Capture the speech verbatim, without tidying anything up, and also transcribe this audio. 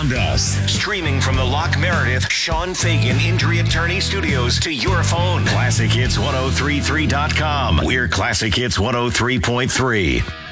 beyond us. Streaming from the Lock Meredith Sean Fagan Injury Attorney Studios to your phone. classic hits ten thirty-three dot com. We're Classic Hits one oh three point three.